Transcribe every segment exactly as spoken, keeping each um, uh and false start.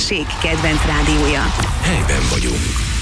közösség kedvenc rádiója. Helyben vagyunk.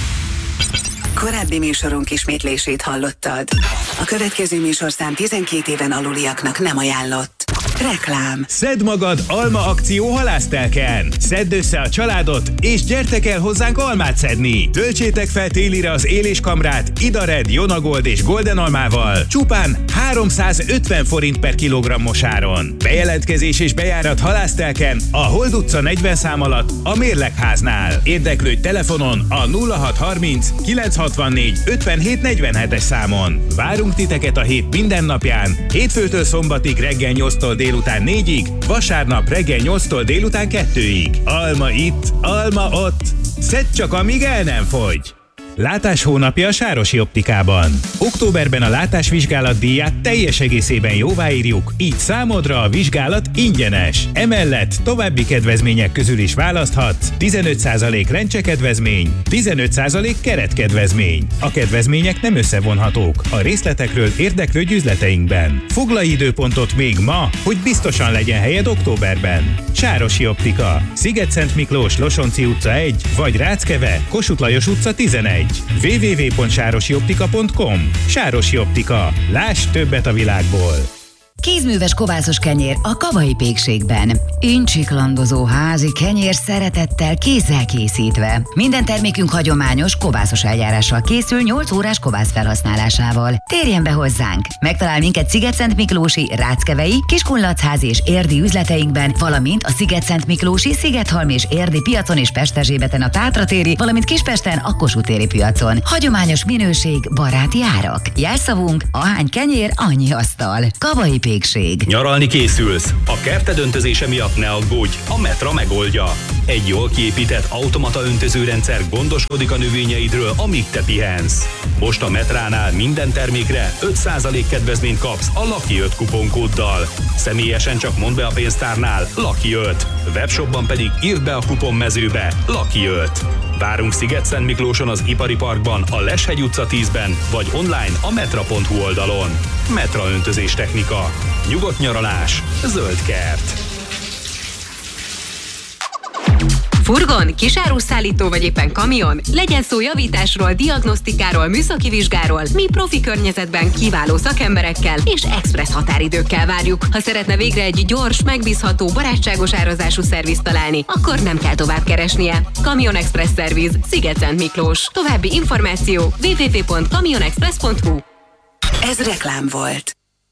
Korábbi műsorunk ismétlését hallottad. A következő műsorszám tizenkét éven aluliaknak nem ajánlott. Reklám. Szedd magad alma akció halásztelken. Szedd össze a családot, és gyertek el hozzánk almát szedni. Töltsétek fel télire az éléskamrát Idared, Jonagold és Golden almával. Csupán háromszázötven forint per kilogrammos áron. Bejelentkezés és bejárat halásztelken a Hold utca negyven szám alatt a Mérlegháznál. Érdeklődj telefonon a nulla hat harminc kilencszázhatvannégy ötvenhét negyvenhetes számon. Várunk titeket a hét minden napján, hétfőtől szombatig reggel nyolctól délután négyig, vasárnap reggel nyolctól délután kettőig. Alma itt, alma ott. Szedd csak, amíg el nem fogy! Látás hónapja a Sárosi Optikában. Októberben a látásvizsgálat díját teljes egészében jóváírjuk, így számodra a vizsgálat ingyenes. Emellett további kedvezmények közül is választhatsz: tizenöt százalék lencsekedvezmény, tizenöt százalék keretkedvezmény. A kedvezmények nem összevonhatók. A részletekről érdeklődj üzleteinkben. Foglalj időpontot még ma, hogy biztosan legyen helyed októberben. Sárosi Optika. Sziget-Szent Miklós, Losonci utca egy, vagy Ráckeve, Kossuth Lajos utca tizenegy. double-u double-u double-u pont sárosi optika pont com. Sárosi Optika. Láss többet a világból! Kézműves kovászos kenyér a Kavai Pékségben. Incsiklandozó házi kenyér szeretettel, kézzel készítve. Minden termékünk hagyományos kovászos eljárással készül nyolc órás kovász felhasználásával. Térjen be hozzánk! Megtalál minket Sziget-Szent-Miklósi, Ráckevei, Kiskunlachházi és Érdi üzleteinkben, valamint a Sziget-Szent-Miklósi, Szigethalmi és Érdi piacon és Pesterzsébeten a Tátratéri, valamint Kispesten a Kossuth téri piacon. Hagyományos minőség, baráti árak. Jelszavunk: ahány kenyér, annyi asztal. Kavai Pékség. Nyaralni készülsz? A kerted öntözése miatt ne aggódj, a Metra megoldja. Egy jól kiépített automata öntözőrendszer gondoskodik a növényeidről, amíg te pihensz. Most a Metránál minden termékre öt százalék kedvezményt kapsz a Lucky öt kuponkóddal. Személyesen csak mondd be a pénztárnál Lucky öt. Webshopban pedig írd be a kuponmezőbe Lucky öt. Várunk Sziget-Szent-Miklóson az Ipari Parkban, a Leshegy utca tízben, vagy online a metra pont hu oldalon. Metra öntözés technika. Nyugodt nyaralás. Zöld kert. Furgon, kisáruszállító vagy éppen kamion? Legyen szó javításról, diagnosztikáról, műszaki vizsgáról, mi profi környezetben kiváló szakemberekkel és expressz határidőkkel várjuk. Ha szeretne végre egy gyors, megbízható, barátságos árazású szervizt találni, akkor nem kell tovább keresnie. Kamion Express Service, Sziget-Szent Miklós. További információ: double-u double-u double-u pont kamionexpress pont hu. Ez reklám volt.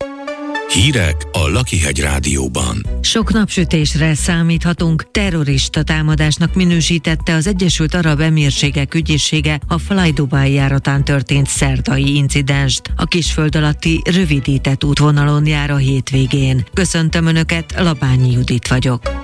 Hírek a Lakihegy Rádióban. Sok napsütésre számíthatunk. Terrorista támadásnak minősítette az Egyesült Arab Emírségek ügyészsége a Fly Dubai járatán történt szerdai incidenst. A kisföld alatti rövidített útvonalon jár a hétvégén. Köszöntöm Önöket, Labányi Judit vagyok.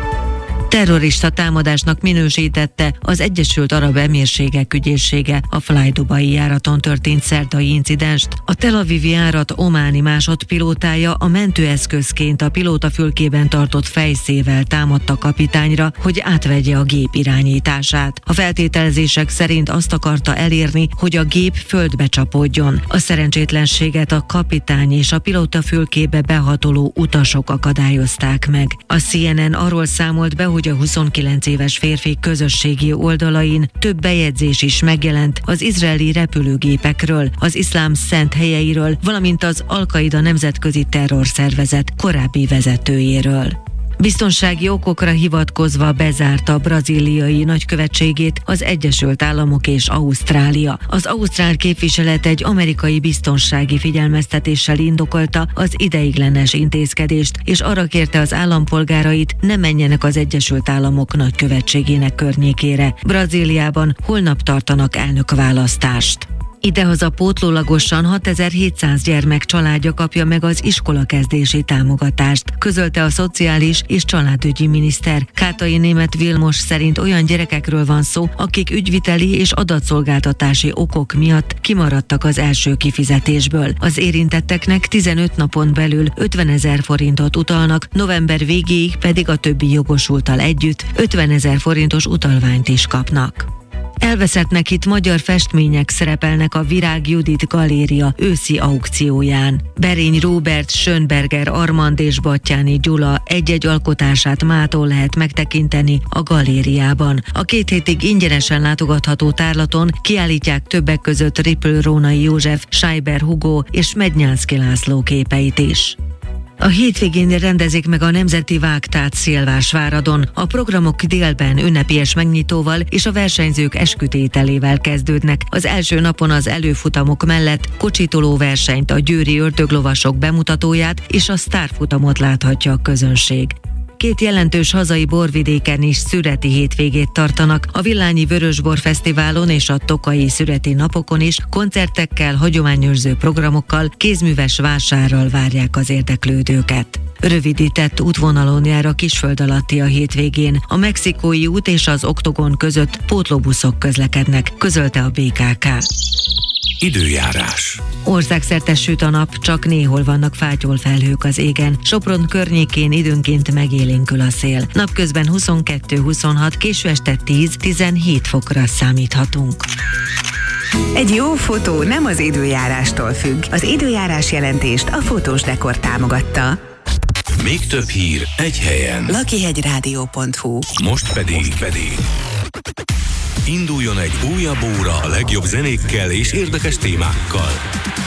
Terrorista támadásnak minősítette az Egyesült Arab Emírségek ügyészsége a Fly Dubai járaton történt szerdai incidenst. A Tel Avivi járat ománi másodpilótája a mentőeszközként a pilótafülkében tartott fejszével támadta kapitányra, hogy átvegye a gép irányítását. A feltételezések szerint azt akarta elérni, hogy a gép földbe csapódjon. A szerencsétlenséget a kapitány és a pilótafülkébe behatoló utasok akadályozták meg. A C N N arról számolt be, hogy a huszonkilenc éves férfi közösségi oldalain több bejegyzés is megjelent az izraeli repülőgépekről, az iszlám szent helyeiről, valamint az Al-Qaida nemzetközi terrorszervezet korábbi vezetőjéről. Biztonsági okokra hivatkozva bezárta a brazíliai nagykövetségét az Egyesült Államok és Ausztrália. Az ausztrál képviselet egy amerikai biztonsági figyelmeztetéssel indokolta az ideiglenes intézkedést, és arra kérte az állampolgárait, ne menjenek az Egyesült Államok nagykövetségének környékére. Brazíliában holnap tartanak elnökválasztást. Idehaza pótlólagosan hatezer-hétszáz gyermek családja kapja meg az iskolakezdési támogatást, közölte a szociális és családügyi miniszter. Kátai Németh Vilmos szerint olyan gyerekekről van szó, akik ügyviteli és adatszolgáltatási okok miatt kimaradtak az első kifizetésből. Az érintetteknek tizenöt napon belül ötvenezer forintot utalnak, november végéig pedig a többi jogosulttal együtt ötvenezer forintos utalványt is kapnak. Elveszettnek itt magyar festmények szerepelnek a Virág Judit Galéria őszi aukcióján. Berény Róbert, Schönberger Armand és Batthyáni Gyula egy-egy alkotását mától lehet megtekinteni a galériában. A két hétig ingyenesen látogatható tárlaton kiállítják többek között Ripl Rónai József, Scheiber Hugo és Mednyánszky László képeit is. A hétvégén rendezik meg a Nemzeti Vágtát Szilvásváradon. A programok délben ünnepélyes megnyitóval és a versenyzők eskütételével kezdődnek. Az első napon az előfutamok mellett kocsitoló versenyt, a győri ördöglovasok bemutatóját és a sztárfutamot láthatja a közönség. Két jelentős hazai borvidéken is szüreti hétvégét tartanak. A Villányi Vörösbor Fesztiválon és a Tokaji Szüreti Napokon is koncertekkel, hagyományőrző programokkal, kézműves vásárral várják az érdeklődőket. Rövidített útvonalon jár a Kisföld alatti a hétvégén. A Mexikói út és az Oktogon között pótlóbuszok közlekednek, közölte a bé ká ká. Időjárás. Országszerte süt a nap, csak néhol vannak fátyolfelhők az égen. Sopron környékén időnként megélénkül a szél. Napközben huszonkettő-huszonhat, késő este tíz-tizenhét fokra számíthatunk. Egy jó fotó nem az időjárástól függ. Az időjárás jelentést a Fotós Dekor támogatta. Még több hír egy helyen. lakihegyrádió pont hu. Most pedig, Most pedig induljon egy újabb óra a legjobb zenékkel és érdekes témákkal.